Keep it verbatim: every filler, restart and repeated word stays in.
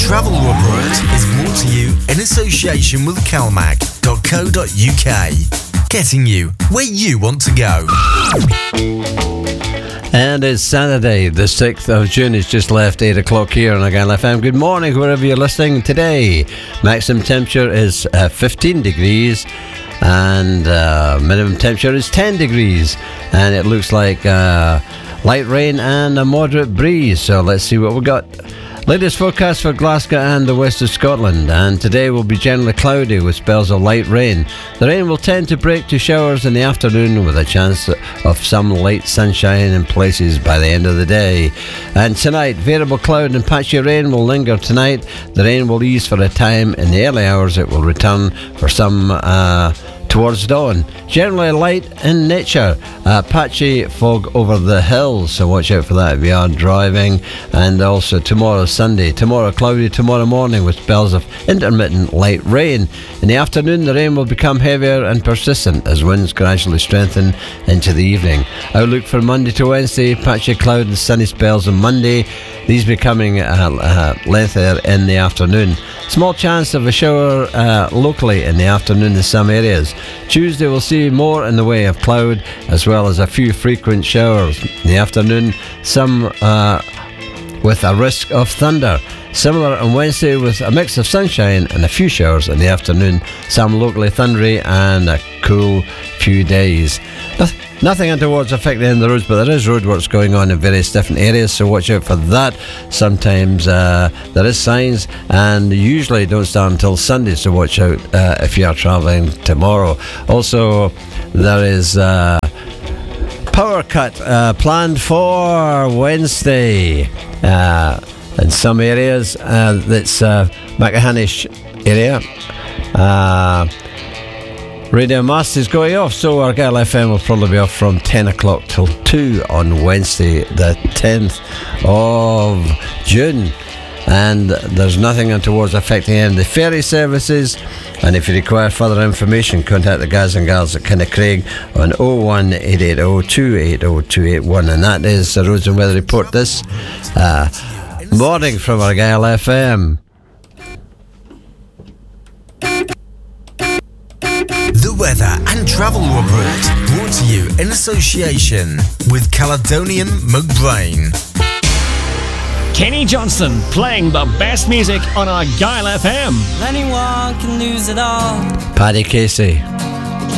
Travel Report is brought to you in association with calmac dot co dot uk. Getting you where you want to go. And it's Saturday, the sixth of June. It's just left eight o'clock here on Argyle F M. Good morning, wherever you're listening today. Maximum temperature is uh, fifteen degrees, and uh, minimum temperature is ten degrees. And it looks like uh, light rain and a moderate breeze. So let's see what we got. Latest forecast for Glasgow and the west of Scotland, and today will be generally cloudy with spells of light rain. The rain will tend to break to showers in the afternoon with a chance of some light sunshine in places by the end of the day. And tonight, variable cloud and patchy rain will linger tonight. The rain will ease for a time. In the early hours it will return for some uh, towards dawn. Generally light in nature. Uh, patchy fog over the hills, so watch out for that if you are driving. And also tomorrow, Sunday. Tomorrow, cloudy tomorrow morning with spells of intermittent light rain. In the afternoon, the rain will become heavier and persistent as winds gradually strengthen into the evening. Outlook for Monday to Wednesday, patchy cloud and sunny spells on Monday. These becoming uh, uh, lengthier in the afternoon. Small chance of a shower uh, locally in the afternoon in some areas. Tuesday will see more in the way of cloud as well as a few frequent showers. In the afternoon, some uh, with a risk of thunder. Similar on Wednesday with a mix of sunshine and a few showers in the afternoon, some locally thundery and a cool few days. Nothing Nothing untoward affecting the roads, but there is roadworks going on in various different areas, so watch out for that. Sometimes uh, there is signs, and usually don't start until Sunday, so watch out uh, if you are travelling tomorrow. Also, there is uh, power cut uh, planned for Wednesday uh, in some areas. Uh, that's uh, Macahanish area. Uh, Radio Mast is going off, so Argyle F M will probably be off from ten o'clock till two on Wednesday, the tenth of June. And there's nothing untoward affecting any of the ferry services. And if you require further information, contact the guys and gals at Kinnacraig on oh one eight eight oh two eight oh two eight one. And that is the Roads and Weather Report this uh, morning from Argyle F M. The Weather and Travel Report, brought to you in association with Caledonian McBrain. Kenny Johnston playing the best music on Argyle F M. Anyone can lose it all. Paddy Casey.